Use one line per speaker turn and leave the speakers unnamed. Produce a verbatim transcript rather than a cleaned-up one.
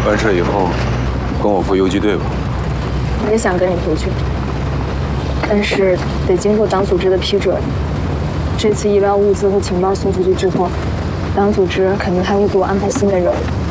完事以后，跟我回游击队吧。
我也想跟你回去，但是得经过党组织的批准。这次医疗物资和情报送出去之后，党组织肯定还会给我安排新的任务。